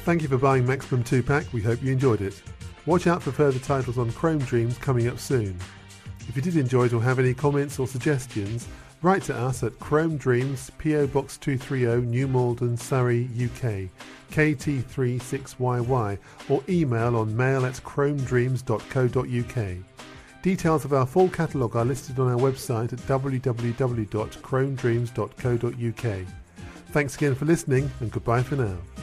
Thank you for buying Maximum 2-Pack, we hope you enjoyed it. Watch out for further titles on Chrome Dreams coming up soon. If you did enjoy it or have any comments or suggestions, write to us at Chrome Dreams, PO Box 230, New Malden, Surrey, UK, KT36YY, or email on mail@chromedreams.co.uk. Details of our full catalogue are listed on our website at www.chromedreams.co.uk. Thanks again for listening, and goodbye for now.